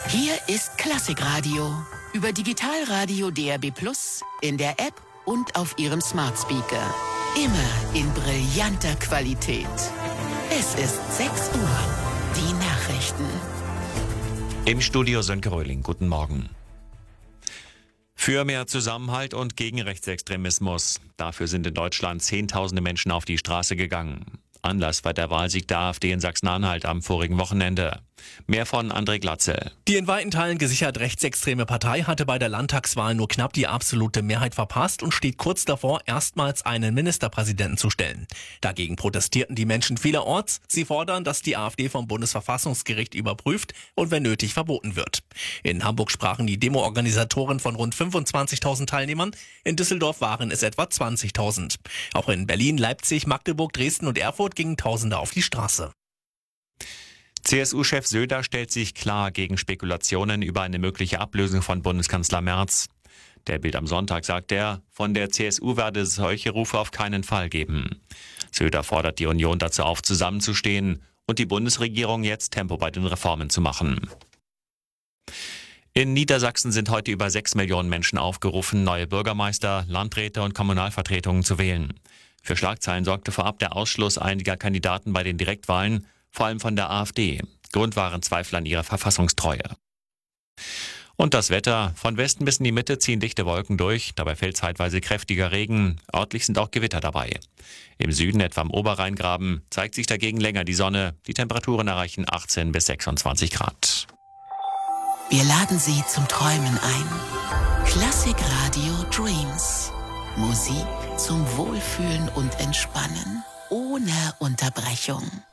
Hier ist Klassikradio über Digitalradio DAB+, in der App und auf Ihrem Smart Speaker. Immer in brillanter Qualität. Es ist 6 Uhr. Die Nachrichten. Im Studio Sönke Röhling. Guten Morgen. Für mehr Zusammenhalt und gegen Rechtsextremismus. Dafür sind in Deutschland Zehntausende Menschen auf die Straße gegangen. Anlass war der Wahlsieg der AfD in Sachsen-Anhalt am vorigen Wochenende. Mehr von André Glatzel. Die in weiten Teilen gesichert rechtsextreme Partei hatte bei der Landtagswahl nur knapp die absolute Mehrheit verpasst und steht kurz davor, erstmals einen Ministerpräsidenten zu stellen. Dagegen protestierten die Menschen vielerorts. Sie fordern, dass die AfD vom Bundesverfassungsgericht überprüft und wenn nötig verboten wird. In Hamburg sprachen die Demo-Organisatoren von rund 25.000 Teilnehmern. In Düsseldorf waren es etwa 20.000. Auch in Berlin, Leipzig, Magdeburg, Dresden und Erfurt gingen Tausende auf die Straße. CSU-Chef Söder stellt sich klar gegen Spekulationen über eine mögliche Ablösung von Bundeskanzler Merz. Der Bild am Sonntag sagt er, von der CSU werde es solche Rufe auf keinen Fall geben. Söder fordert die Union dazu auf, zusammenzustehen und die Bundesregierung jetzt Tempo bei den Reformen zu machen. In Niedersachsen sind heute über 6 Millionen Menschen aufgerufen, neue Bürgermeister, Landräte und Kommunalvertretungen zu wählen. Für Schlagzeilen sorgte vorab der Ausschluss einiger Kandidaten bei den Direktwahlen, vor allem von der AfD. Grund waren Zweifel an ihrer Verfassungstreue. Und das Wetter. Von Westen bis in die Mitte ziehen dichte Wolken durch. Dabei fällt zeitweise kräftiger Regen. Örtlich sind auch Gewitter dabei. Im Süden, etwa am Oberrheingraben, zeigt sich dagegen länger die Sonne. Die Temperaturen erreichen 18 bis 26 Grad. Wir laden Sie zum Träumen ein. Klassikradio Dreams. Musik zum Wohlfühlen und Entspannen ohne Unterbrechung.